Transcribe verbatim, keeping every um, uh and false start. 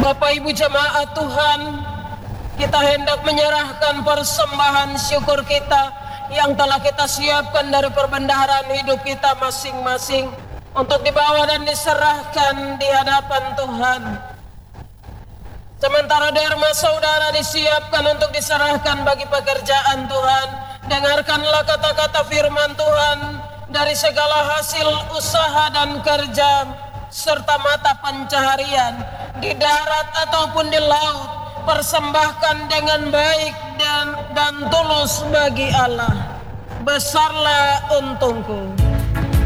Bapak Ibu jemaat Tuhan, kita hendak menyerahkan persembahan syukur kita yang telah kita siapkan dari perbendaharaan hidup kita masing-masing untuk dibawa dan diserahkan di hadapan Tuhan. Sementara derma saudara disiapkan untuk diserahkan bagi pekerjaan Tuhan, dengarkanlah kata-kata firman Tuhan. Dari segala hasil usaha dan kerja serta mata pencaharian di darat ataupun di laut, persembahkan dengan baik dan, dan tulus bagi Allah. Besarlah untungku.